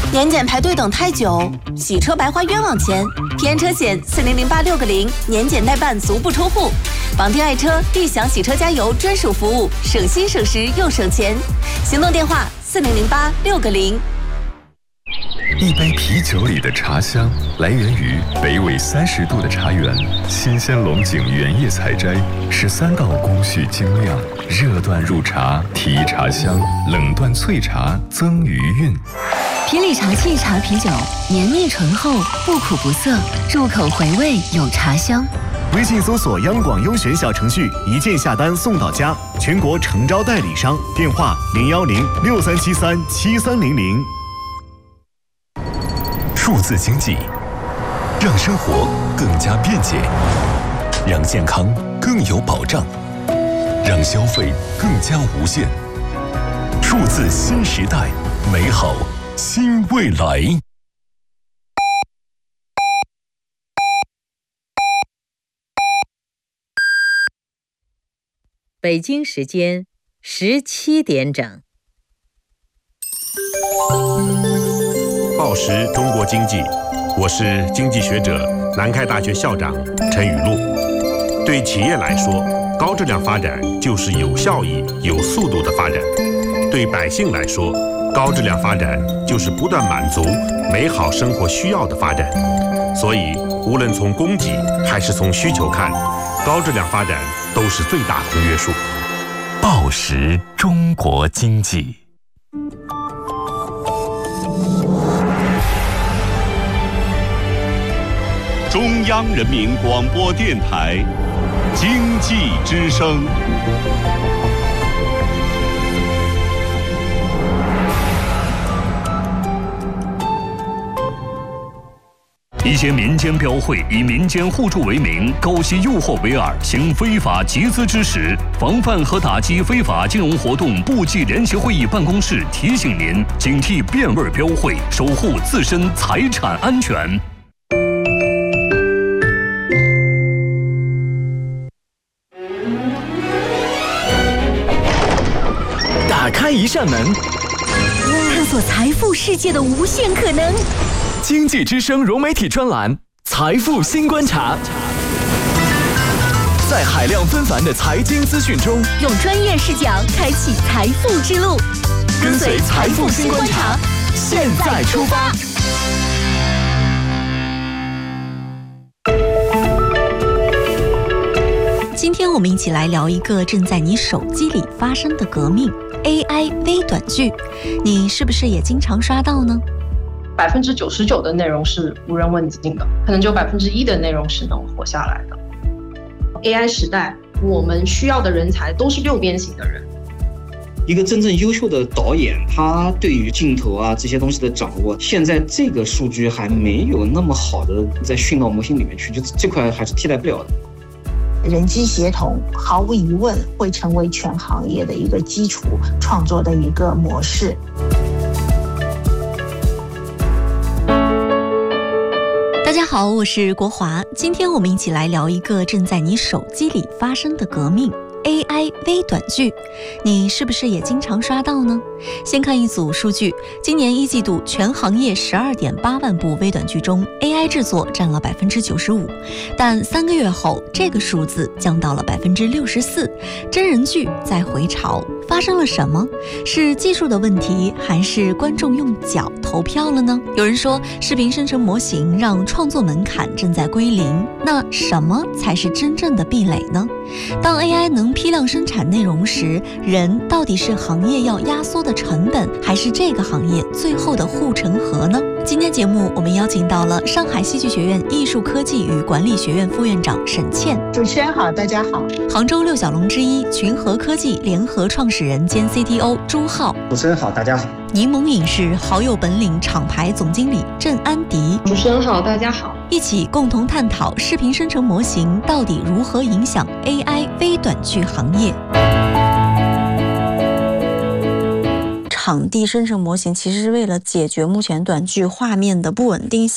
年检排队等太久，洗车白花冤枉钱。平安车险400860，年检代办足不出户。绑定爱车，立享洗车加油专属服务，省心省时又省钱。行动电话400860。 一杯啤酒里的茶香来源于北纬30度的茶园，新鲜龙井原叶采摘，13道工序精酿，热断入茶提茶香，冷断萃茶增余韵。 皮里茶气茶啤酒，绵密醇厚，不苦不涩，入口回味有茶香。 微信搜索央广优选小程序，一键下单送到家，全国诚招代理商，电话01063737300。 数字经济让生活更加便捷，让健康更有保障，让消费更加无限。数字新时代，美好新未来。 北京时间17点整。 报时中国经济，我是经济学者、南开大学校长陈雨露。对企业来说，高质量发展就是有效益、有速度的发展；对百姓来说，高质量发展就是不断满足美好生活需要的发展。所以，无论从供给还是从需求看，高质量发展都是最大公约数。 报时中国经济。 中央人民广播电台经济之声。 一些民间标会以民间互助为名，勾结诱惑为饵，行非法集资之时，防范和打击非法金融活动部际联席会议办公室提醒您：警惕变味标会，守护自身财产安全。 打开一扇门， 探索财富世界的无限可能。 经济之声融媒体专栏《财富新观察》，在海量纷繁的财经资讯中， 用专业视角开启财富之路， 跟随财富新观察，现在出发。 今天我们一起来聊一个正在你手机里发生的革命 AI 微短剧，你是不是也经常刷到呢 ？99%的内容是无人问津的，可能就1%的内容是能活下来的。AI 时代，我们需要的人才都是六边形的人。 一个真正优秀的导演，他对于镜头啊这些东西的掌握，现在这个数据还没有那么好的在训到模型里面去，就这块还是替代不了的。 人机协同毫无疑问会成为全行业的一个基础创作的一个模式。 大家好，我是国华，今天我们一起来聊一个正在你手机里发生的革命 AI 微短剧，你是不是也经常刷到呢？先看一组数据，今年一季度全行业12.8万部微短剧中 AI 制作占了95%，但3个月后这个数字降到了64%，真人剧在回潮，发生了什么？是技术的问题，还是观众用脚投票了呢？有人说视频生成模型让创作门槛正在归零，那什么才是真正的壁垒呢？当 AI 能批量生产内容时，人到底是行业要压缩的成本，还是这个行业最后的护城河呢？今天节目我们邀请到了上海戏剧学院艺术科技与管理学院副院长沈倩。 主持人好，大家好。 杭州六小龙之一群和科技联合创始人兼 CTO 朱浩。 主持人好，大家好。 柠檬影视好友本领厂牌总经理郑安迪。 主持人好，大家好。 一起共同探讨视频生成模型到底如何影响 AI 微短剧行业。 场地生成模型其实是为了解决目前短剧画面的不稳定性，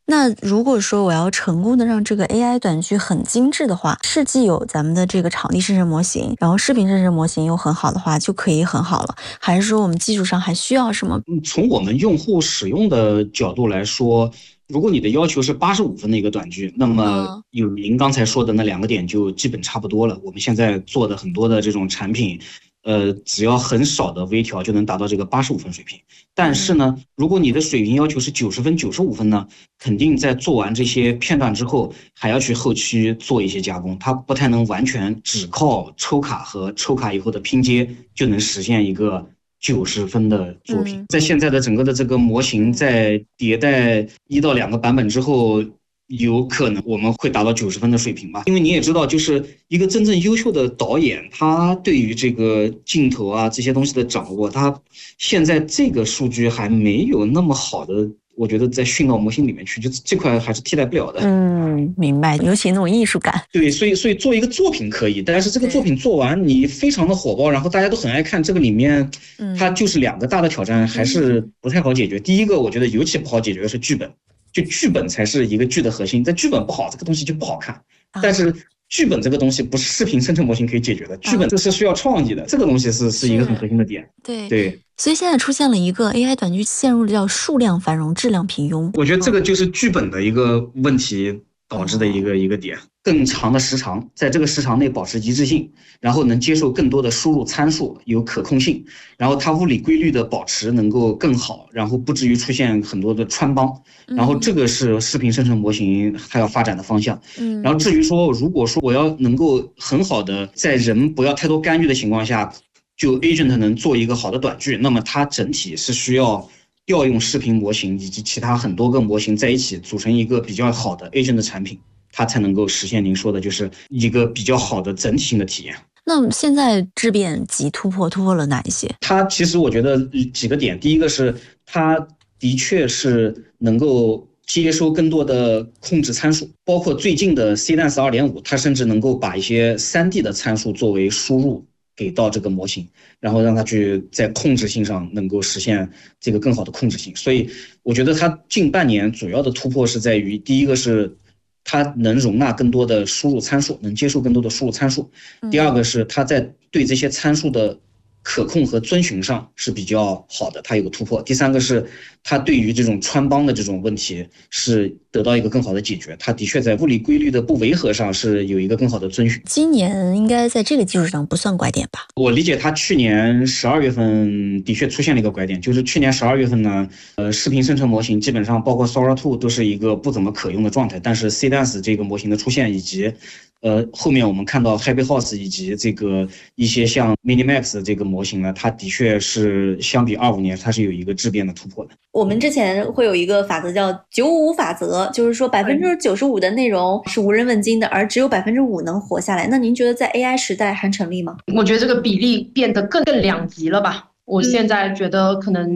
那如果说我要成功的让这个 AI 短剧很精致的话，是既有咱们的这个场地生成模型，然后视频生成模型又很好的话，就可以很好了？还是说我们技术上还需要什么？ 从我们用户使用的角度来说，如果你的要求是85分的一个短剧，那么有您刚才说的那2个点就基本差不多了。我们现在做的很多的这种产品，只要很少的微调就能达到这个85分水平。但是呢，如果你的水平要求是90分、95分呢，肯定在做完这些片段之后，还要去后期做一些加工，它不太能完全只靠抽卡和抽卡以后的拼接就能实现一个90分的作品。在现在的整个的这个模型在迭代1到2个版本之后，有可能我们会达到90分的水平吧。因为你也知道，就是一个真正优秀的导演，他对于这个镜头啊这些东西的掌握，他现在这个数据还没有那么好的，我觉得在训到模型里面去，就这块还是替代不了的。 明白，尤其那种艺术感。 对，所以做一个作品可以，但是这个作品做完你非常的火爆，然后大家都很爱看，这个里面它就是2个大的挑战，还是不太好解决。第一个我觉得尤其不好解决的是剧本，就剧本才是一个剧的核心，在剧本不好，这个东西就不好看。但是剧本这个东西不是视频生成模型可以解决的，剧本这是需要创意的，这个东西是一个很核心的点。对， 所以现在出现了一个 AI 短剧陷入了叫数量繁荣质量平庸， 我觉得这个就是剧本的一个问题导致的一个点。更长的时长，在这个时长内保持一致性，然后能接受更多的输入参数，有可控性，然后它物理规律的保持能够更好，然后不至于出现很多的穿帮，然后这个是视频生成模型它要发展的方向。然后至于说，如果说我要能够很好的在人不要太多干预的情况下，就 agent 能做一个好的短剧，那么它整体是需要调用视频模型以及其他很多个模型在一起组成一个比较好的 agent 的产品，它才能够实现您说的就是一个比较好的整体性的体验。 那现在质变级突破了哪一些？ 它其实我觉得几个点，第一个是它的确是能够接收更多的控制参数，包括最近的 CDance 2.5， 它甚至能够把一些 3D 的参数作为输入给到这个模型，然后让它去在控制性上能够实现这个更好的控制性。所以我觉得它近半年主要的突破是在于，第一个是它能容纳更多的输入参数，能接受更多的输入参数。第二个是它在对这些参数的可控和遵循上是比较好的，它有个突破。第三个是它对于这种穿帮的这种问题是得到一个更好的解决，它的确在物理规律的不违和上是有一个更好的遵循。 今年应该在这个基础上不算拐点吧？ 我理解它去年12月份的确出现了一个拐点，就是去年12月份呢，视频生成模型基本上包括 Sora 2都是一个不怎么可用的状态，但是 CDance 这个模型的出现以及后面我们看到 Happy House 以及这个一些像 Minimax 这个模型呢，它的确是相比25年它是有一个质变的突破的。 我们之前会有一个法则叫95法则，就是说95%的内容是无人问津的，而只有5%能活下来。那您觉得在 AI 时代还成立吗？ 我觉得这个比例变得更两极了吧。我现在觉得可能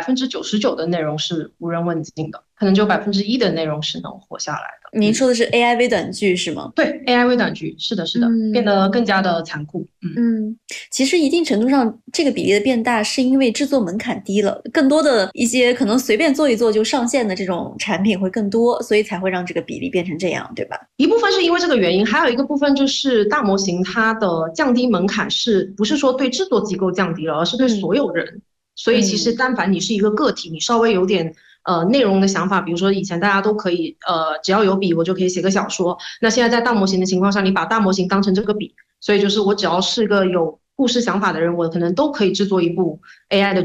99%的内容是无人问津的，可能只有1%的内容是能活下来的。 您说的是 AI 微短剧是吗？ 对， AI 微短剧，是的，变得更加的残酷。 其实一定程度上这个比例的变大是因为制作门槛低了，更多的一些可能随便做一做就上线的这种产品会更多，所以才会让这个比例变成这样，对吧？ 一部分是因为这个原因，还有一个部分就是大模型它的降低门槛是不是说对制作机构降低了，而是对所有人。所以其实但凡你是一个个体，你稍微有点内容的想法，比如说以前大家都可以只要有笔我就可以写个小说，那现在在大模型的情况下，你把大模型当成这个笔，所以就是我只要是个有故事想法的人，我可能都可以制作一部 AI 的